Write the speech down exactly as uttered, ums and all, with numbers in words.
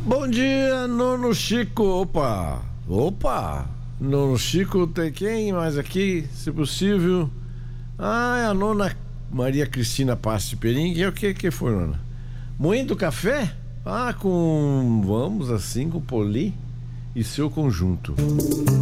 Bom dia, Nono Chico. Opa, opa. Nono Chico, tem quem mais aqui, se possível? Ah, é a nona Maria Cristina Passe Perim. E o que que foi, nona? Moendo café? Ah, com... Vamos assim, com Poli e seu conjunto.